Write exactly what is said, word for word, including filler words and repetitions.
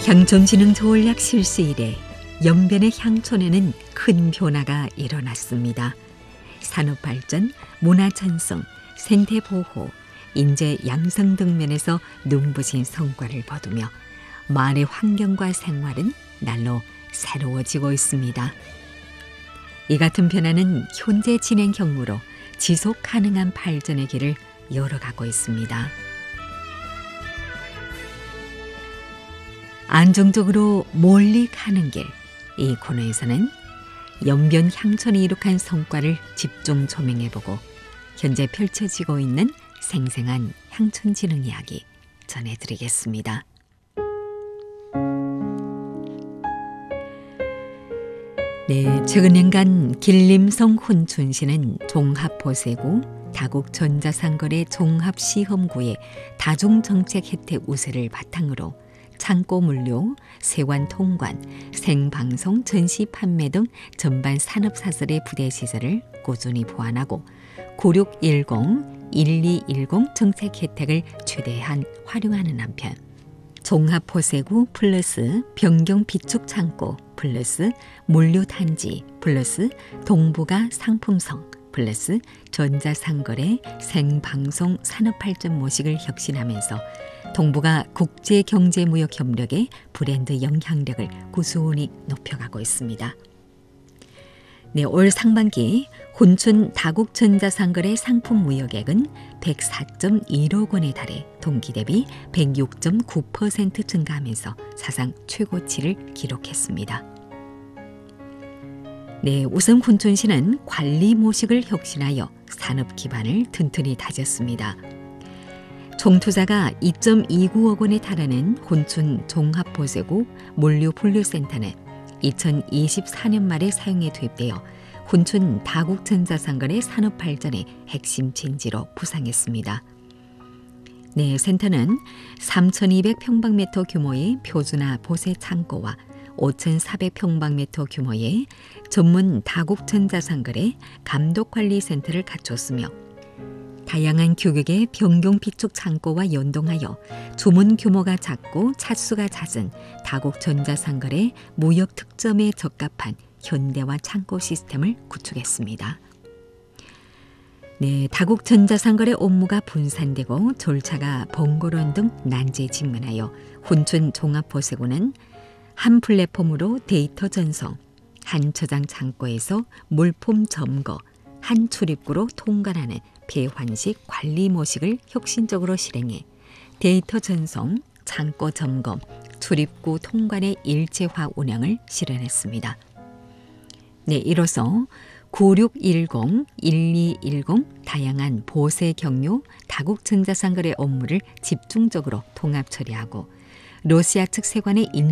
향촌진흥 조을약 실시 이래 연변의 향촌에는 큰 변화가 일어났습니다. 산업발전, 문화전송, 생태보호, 인재 양성 등 면에서 눈부신 성과를 거두며 마을의 환경과 생활은 날로 새로워지고 있습니다. 이 같은 변화는 현재 진행 경로로 지속 가능한 발전의 길을 열어가고 있습니다. 안정적으로 멀리 가는 길, 이 코너에서는 연변 향촌이 이룩한 성과를 집중 조명해보고 현재 펼쳐지고 있는 생생한 향촌 진흥 이야기 전해드리겠습니다. 네, 최근 년간 길림성 혼춘시는 종합보세구, 다국전자상거래 종합시험구의 다중정책 혜택 우세를 바탕으로 창고 물류, 세관 통관, 생방송, 전시 판매 등 전반 산업사설의 부대 시설을 꾸준히 보완하고 구육일공, 일이일공 정책 혜택을 최대한 활용하는 한편 종합보세구 플러스 변경 비축 창고 플러스 물류 단지 플러스 동부가 상품성 플러스 전자상거래 생방송 산업발전 모식을 혁신하면서 동부가 국제경제무역 협력의 브랜드 영향력을 꾸준히 높여가고 있습니다. 네, 올 상반기 혼춘 다국전자상거래 상품 무역액은 백사 점 일억 원에 달해 동기 대비 백육 점 구 퍼센트 증가하면서 사상 최고치를 기록했습니다. 네, 우선 혼춘시는 관리 모식을 혁신하여 산업 기반을 튼튼히 다졌습니다. 총 투자가 이 점 이구억 원에 달하는 혼춘 종합보세구 물류분류센터는 이천이십사 년 말에 사용에 투입되어 혼춘 다국전자상거래 산업 발전의 핵심 진지로 부상했습니다. 네, 센터는 삼천이백 평방미터 규모의 표준화 보세 창고와 오천사백 평방미터 규모의 전문 다국전자상거래 감독관리센터를 갖췄으며 다양한 규격의 변경 비축 창고와 연동하여 주문 규모가 작고 차수가 잦은 다국전자상거래 무역 특점에 적합한 현대화 창고 시스템을 구축했습니다. 네, 다국전자상거래 업무가 분산되고 절차가 번거로운 등 난제에 직면하여 혼춘 종합보세구는 한 플랫폼으로 데이터 전송, 한 저장 창고에서 물품 점거, 한 출입구로 통관하는 배환식 관리 모식을 혁신적으로 실행해 데이터 전송, 창고 점검, 출입구 통관의 일체화 운영을 실현했습니다. 네, 이로써 구육일공, 일이일공 다양한 보세 경료 다국전자상거래 업무를 집중적으로 통합 처리하고 러시아 측 세관의 인